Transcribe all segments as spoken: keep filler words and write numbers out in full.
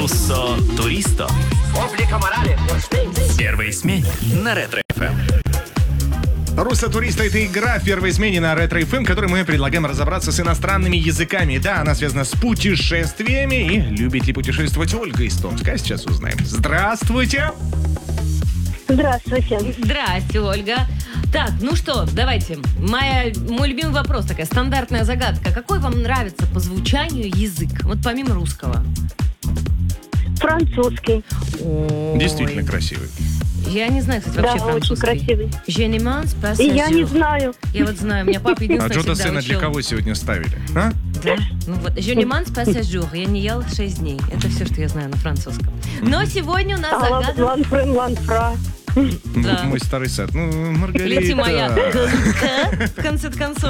Руссо Туристо. В первой смене на Ретро эф эм. Руссо Туристо — это игра в первой смене на Ретро эф эм, в которой мы предлагаем разобраться с иностранными языками. Да, она связана с путешествиями. И любит ли путешествовать Ольга из Томска? А сейчас узнаем. Здравствуйте! Здравствуйте. Здрасте, Ольга. Так, ну что, давайте. Моя, мой любимый вопрос, такая стандартная загадка. Какой вам нравится по звучанию язык? Вот помимо русского. Французский. Ой. Действительно красивый. Я не знаю, кстати, вообще Да, французский. очень красивый. Je ne mange pas И ce я не jour. знаю. Я вот знаю, у меня папа А единственное Джота всегда Сена для учил. кого сегодня ставили? А? Да. Ну вот, je ne mange pas ce jour. Я не ел шесть дней. Это все, что я знаю на французском. Но сегодня у нас загадка... Ланфрен, ланфра. Да. Мой старый сад. Ну, Маргарита. Лети моя голубка, в конце концов.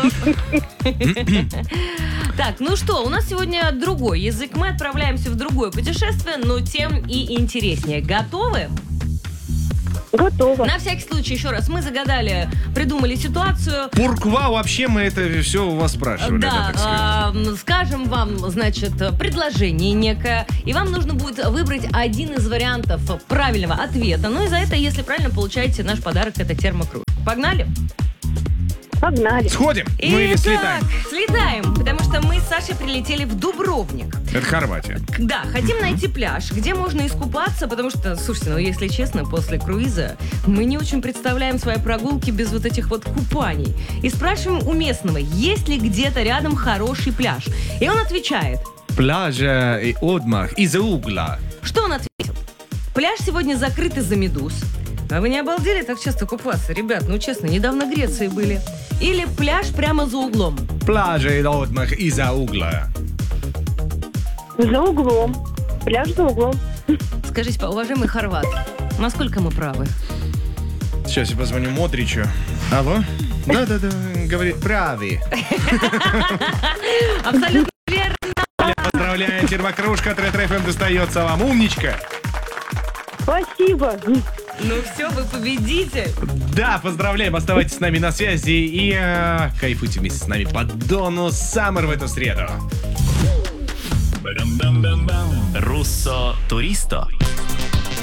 Так, ну что, у нас сегодня другой язык. Мы отправляемся в другое путешествие, но тем и интереснее. Готовы? Готово. На всякий случай, еще раз, мы загадали, придумали ситуацию. Пурква, вообще мы это все у вас спрашивали, да, Да, так сказать. а, скажем вам, значит, предложение некое, и вам нужно будет выбрать один из вариантов правильного ответа. Ну и за это, если правильно, получаете наш подарок, это термокружка. Погнали? Погнали. Сходим? Ну или слетаем? Итак, слетаем, потому что мы с Сашей прилетели в Дубровник. Это Хорватия. Да, хотим найти пляж, где можно искупаться, потому что, слушайте, ну если честно, после круиза мы не очень представляем свои прогулки без вот этих вот купаний. И спрашиваем у местного, есть ли где-то рядом хороший пляж. И он отвечает. Пляжа и отдых из-за угла. Что он ответил? Пляж сегодня закрыт из-за медуз. А вы не обалдели так часто купаться? Ребят, ну честно, недавно в Греции были. Или пляж прямо за углом. Пляжа и отдых из-за угла. За углом. Пляж за углом. Скажите, уважаемый хорват, насколько мы правы? Сейчас я позвоню Модричу. Алло? Да-да-да, говорит, правы. Абсолютно верно. Поздравляем, термокружка от Ретро эф эм достается вам. Умничка. Спасибо. Ну все, вы победите. Да, поздравляем, оставайтесь с нами на связи и э, кайфуйте вместе с нами по Дону Саммер в эту среду. Руссо Туристо.